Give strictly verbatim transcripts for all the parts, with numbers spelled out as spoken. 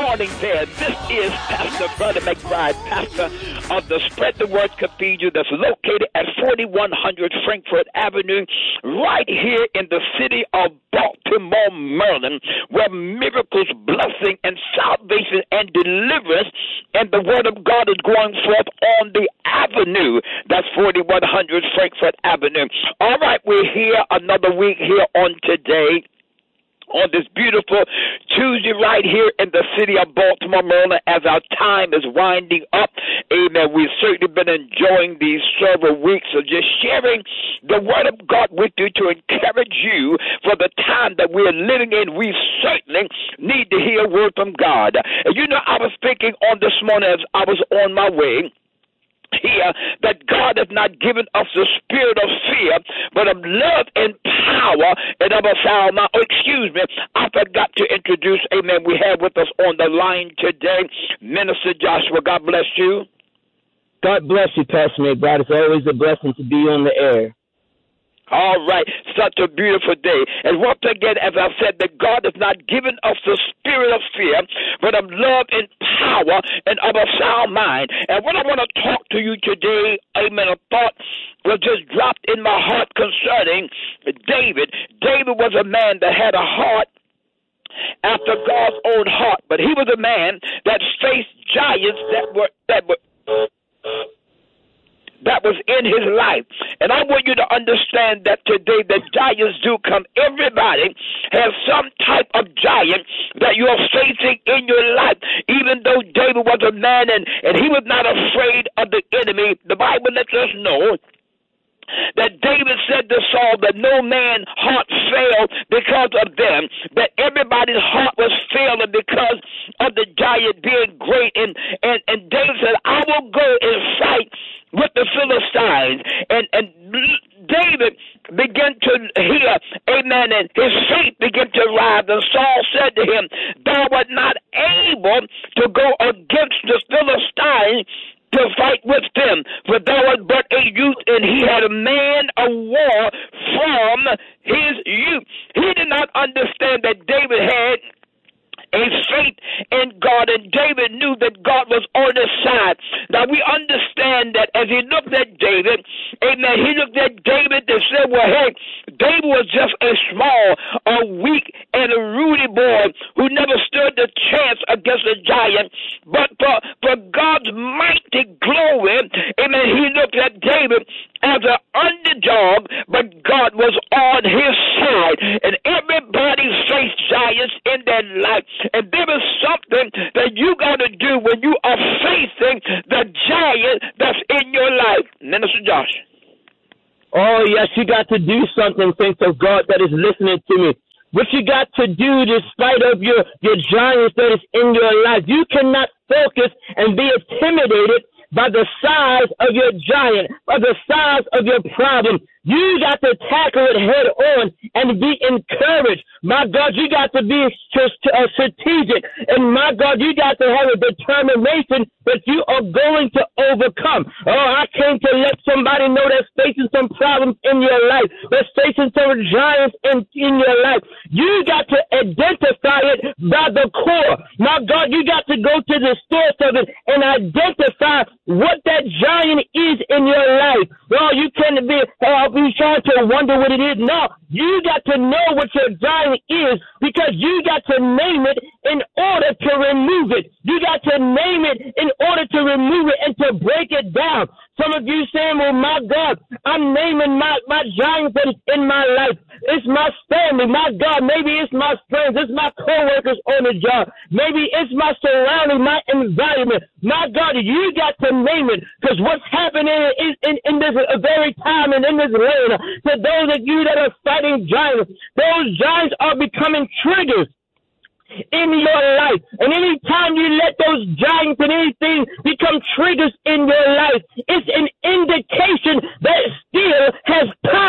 morning there. This is Pastor Brother McBride, pastor of the Spread the Word Cathedral that's located at forty-one hundred Frankfurt Avenue, right here in the city of Baltimore, Maryland, where miracles, blessing, and salvation and deliverance and the Word of God is going forth on the avenue. That's forty-one hundred Frankfurt Avenue. All right, we're here another week here on today, on this beautiful Tuesday right here in the city of Baltimore, Maryland, as our time is winding up. Amen. We've certainly been enjoying these several weeks of just sharing the Word of God with you to encourage you for the time that we're living in. We certainly need to hear a word from God. And you know, I was thinking on this morning as I was on my way here that God has not given us the spirit of fear, but of love and power and of a sound mind. Oh, excuse me, I forgot to introduce, amen, we have with us on the line today, Minister Joshua. God bless you. God bless you, Pastor McBride. It's always a blessing to be on the air. All right, such a beautiful day. And once again, as I said, that God has not given us the spirit of fear, but of love and power and of a sound mind. And what I want to talk to you today, amen, a thought was just dropped in my heart concerning David. David was a man that had a heart after God's own heart, but he was a man that faced giants that were that were that was in his life. And I want you to understand that today that giants do come. Everybody has some type of giant that you are facing in your life. Even though David was a man and, and he was not afraid of the enemy, the Bible lets us know that David said to Saul that no man's heart failed because of them, that everybody's heart was failing because of the giant being great. And, and, and David said, I will go and fight with the Philistines. And, and David began to hear, amen, and his faith began to rise. And Saul said to him, thou art not able to go against the Philistines to fight with them, for thou art but a youth. And he had a man of war from his youth. He did not understand that David had a faith in God, and David knew that God was on his side. Now we understand that as he looked at David, amen, he looked at David and said, well, hey, David was just a small, a weak, and a ruddy boy who never stood a chance against a giant. But for, for God's mighty glory, amen, he looked at David as an underdog, but God was on his side. And everybody faced giants in their life. And there is something that you got to do when you are facing the giant that's in your life. Minister Josh. Oh, yes, you got to do something, thanks of God that is listening to me. What you got to do despite of your, your giants that is in your life. You cannot focus and be intimidated by the size of your giant, by the size of your problem. You got to tackle it head on and be encouraged. My God, you got to be strategic. And my God, you got to have a determination that you are going to overcome. Oh, I came to let somebody know that's facing some problems in your life, that's facing some giants in, in your life. You got to identify it by the core. My God, you got to go to the source of it and identify what that giant is in your life. Well, you can't be, uh, be trying to wonder what it is. No, you got to know what your giant is because you got to name it in order to remove it. You got to name it in order to remove it and to break it down. Some of you saying, well, my God, I'm naming my, my giant that is in my life. It's my family. My God, maybe it's my friends. It's my co-workers on the job. Maybe it's my surrounding, my environment. My God, you got to name it because what's happening in, in, in this very time and in this land, to those of you that are fighting giants, those giants are becoming triggers in your life. And anytime you let those giants and anything become triggers in your life, it's an indication that it still has power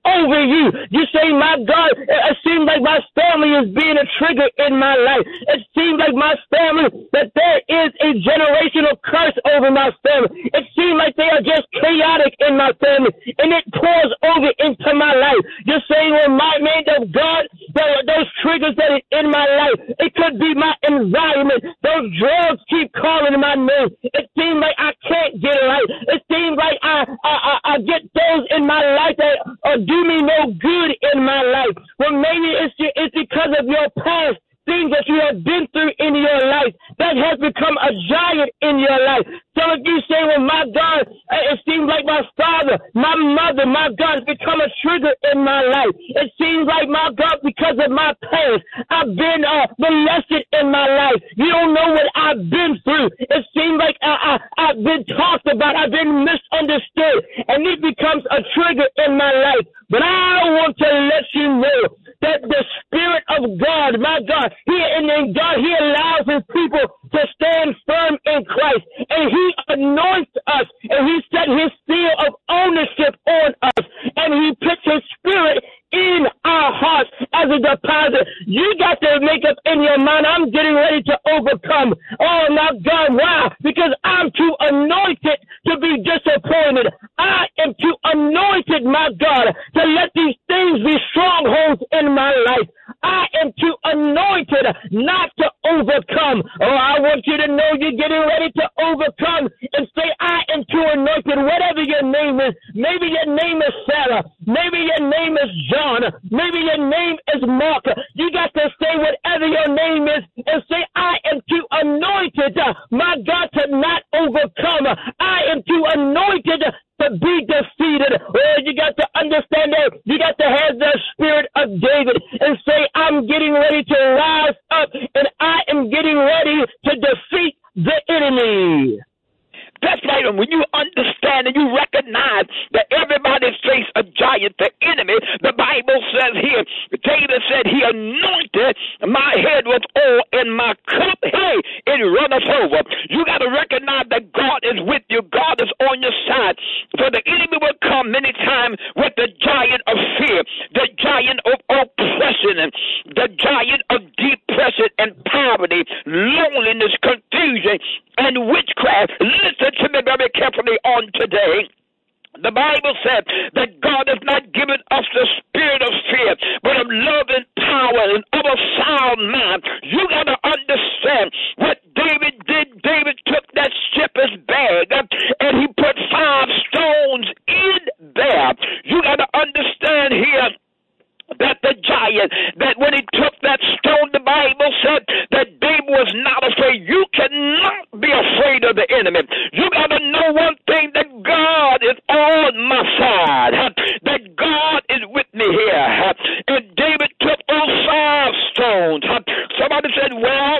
over you. You say, my God, it seems like my family is being a trigger in my life. It seems like my family, that there is a generational curse over my family. It seems like they are just chaotic in my family, and it pours over into my life. You're saying, well, my man of God, those triggers that are in my life, it could be my environment. Those drugs keep calling my name. It seems like I can't get it right. It seems like I, I, I, I get those in my life that uh, do me no good in my life. Well, maybe it's, it's because of your past, things that you have been through in your life that has become a giant in your life. Some of you say, well, my God, it seems like my father, my mother, my God, has become a trigger in my life. It seems like, my God, because of my past, I've been uh, molested in my life. You don't know what I've been through. It seems like I, I, I've been talked about. I've been misunderstood, and it becomes a trigger in my life. But I want to let you know that the Spirit of God, my God, He and then God, He allows His people to stand firm in Christ, and He anoints us, and He set His seal of ownership on us, and He puts His Spirit in our hearts as a deposit. You got to make up in your mind, I'm getting ready to overcome. Oh, my God, why? Because I'm too anointed to be disappointed. I am too anointed, my God, to let these things be strongholds in my life. I am too anointed not to overcome. Oh, I want you to know you're getting ready to overcome and say, I am too anointed, whatever your name is. Maybe your name is Sarah. Maybe your name is John. Maybe your name is Mark. You got to say whatever your name is and say, I am too anointed, my God, to not overcome. I am too anointed to be defeated. Oh, you got to understand that. You got to have the Spirit of David and say, I'm getting ready to rise up, and I am getting ready to defeat the enemy. That's right. And when you understand and you recognize that everybody faces a giant, the enemy, the Bible says here, David said, he anointed my head with oil and my cup, hey, it runneth over. You got to recognize that God is with you. God is on your side. So the enemy will come many times with the giant of fear, the giant of oppression, and the giant of depression and poverty, loneliness, confusion, and witchcraft. Listen to me very carefully on today. The Bible said that God has not given us the spirit of fear, but of love and power and of a sound mind. You got to understand what David did. David took that shepherd's bag and he put five stones in there. You got to understand here that the giant, that when he took that stone, the Bible said that David was not afraid. You cannot be afraid of the enemy. You got to know one thing, that God is on my side, that God is with me here. And David took those five stones. Somebody said, well,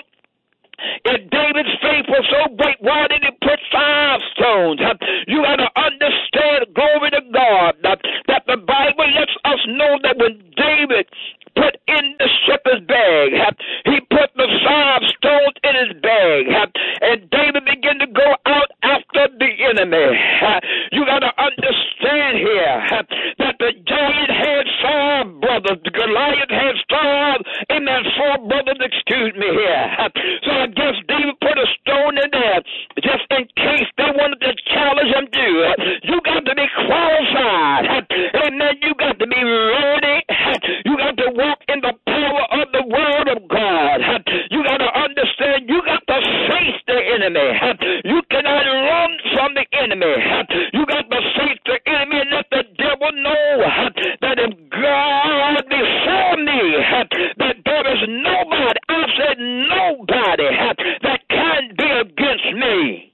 if David's faith was so great, why did he put five stones? You got to understand, glory to God, that the Bible lets us know that when David put in the shepherd's bag, he put the five stones in his bag, and David began to go out after the enemy. You got to understand here that the giant had five brothers, the Goliath had five, amen, four brothers, excuse me here. So I guess David put a stone in there just in case they wanted to challenge him to. You got to be qualified. Amen. You got to be ready. You got to walk in the power of the word of God. You got to understand, you got to face the enemy. You cannot run from the enemy. You got to face the enemy and let the devil know that if God before me, that there is nobody, I said nobody, that can be against me.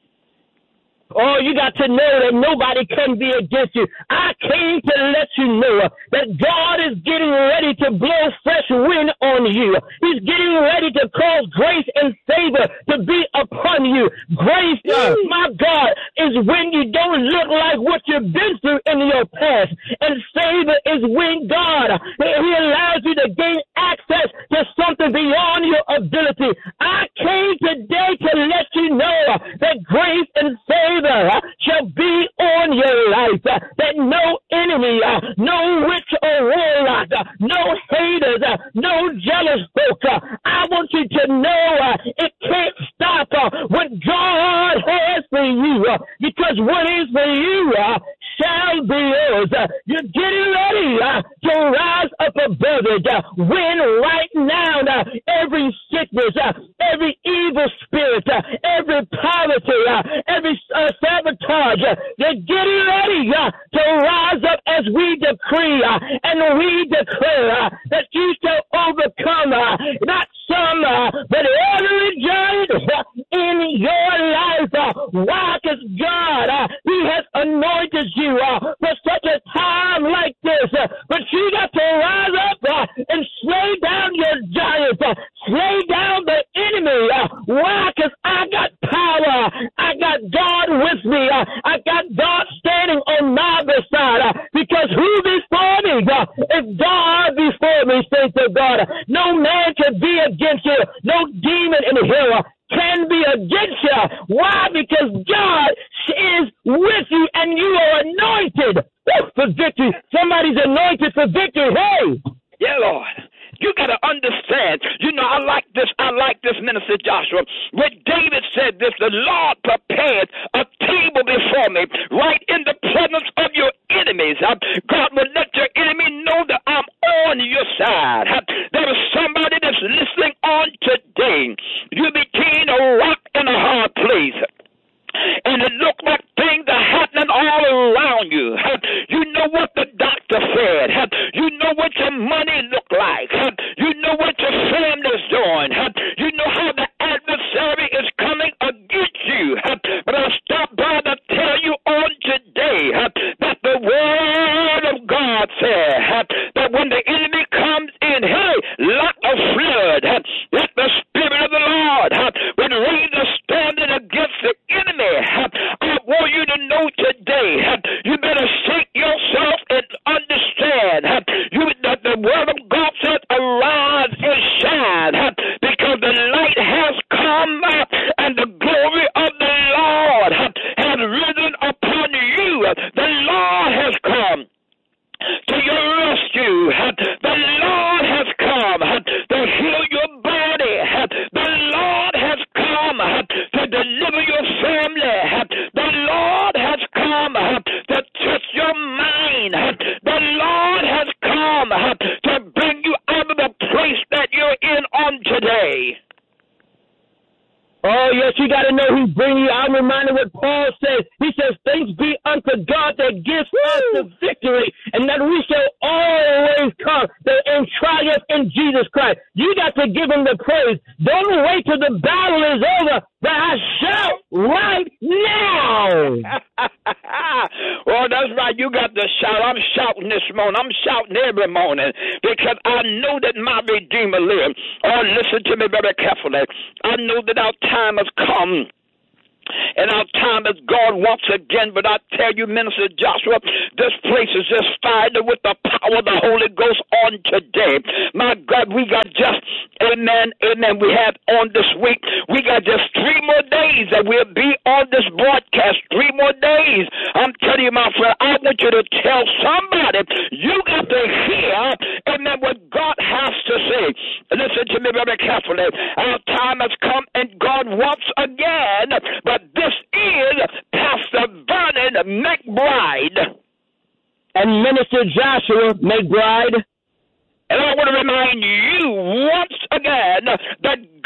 Oh, you got to know that nobody can be against you. I came to let you know that God is getting ready to blow fresh wind on you. He's getting ready to cause grace and favor to be upon you. Grace, uh, my God, is when you don't look like what you've been through in your past. And favor is when God, He allows you to gain access to something beyond your ability. I came today to let you know that grace and favor shall be on your life, that no enemy, no witch want you to know uh, it can't stop uh, what God has for you, uh, because what is for you uh, shall be yours. Uh, you're getting ready uh, to rise up above it. Uh, when right now, uh, every sickness, uh, every evil spirit, uh, every poverty, uh, every uh, sabotage, uh, they're getting ready uh, to rise up as we decree uh, and we declare uh, that you shall overcome uh, not some, uh, but every giant uh, in your life. Uh, why? Because God, uh, He has anointed you uh, for such a time like this. Uh, but you got to rise up uh, and slay down your giants, uh, slay down the enemy. Uh, why? Because I got power. I got God with me. Uh, I got God standing on my side. Uh, because who before me? Uh, if God before me, says to God, uh, no man can be against you. No demon in hell can be against you. Why? Because God is with you and you are anointed for victory. Somebody's anointed for victory. Hey! Yeah, Lord. You got to understand. You know, I like this. I like this, Minister Joshua. When David said this, the Lord prepared a table before me right in the presence of your enemies. God will let your enemy know that I'm on your side. There is somebody that's listening on today. You became a rock in a hard place. And it looked like things are happening all around you. You know what the doctor said. You know what your money looked like. You know what your family's doing. You know how the adversary is coming against you. But I stopped by to tell you on today that the word of God said that when the enemy comes in, hey, like a flood, that the Spirit of the Lord would raise a standard against the enemy. I want you to know today, you better shake yourself and understand you, that the word of God says, arise and shine, because the light has come and the glory of the Lord has risen upon you. The Lord has come to your rescue. The Lord has come to heal your body. The Lord has come to deliver your family. The Lord has come to touch your mind. The Lord has come to bring you out of the place that you're in on today. Oh, yes, you got to know He's bringing you. I'm reminded what Paul says. He says, thanks be unto God that gives us the victory, and that we shall always come in triumph in Jesus Christ. You got to give Him the praise. Don't wait till the battle is over, but I shout right now. Well, that's right. You got to shout. I'm shouting this morning. I'm shouting every morning because I know that my Redeemer lives. Oh, listen to me very carefully. I know that our time has come. And our time is gone once again, but I tell you, Minister Joshua, this place is just fired with the power of the Holy Ghost on today. My God, we got just, amen, amen, we have on this week, we got just three more days that we'll be on this broadcast, three more days. I'm telling you, my friend, I want you to tell somebody, you got to hear, amen, what God has to say. Listen to me very carefully. Our time has come, and God once again, but this is Pastor Vernon McBride. And Minister Joshua McBride. And I want to remind you once again that